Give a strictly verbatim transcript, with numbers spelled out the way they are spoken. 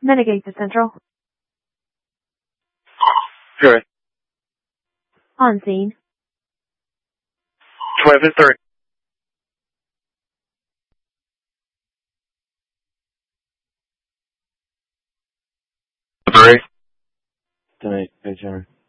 Renegade to Central. Good. On scene. Twelve and thirty. Three. Tonight, Page Hunter.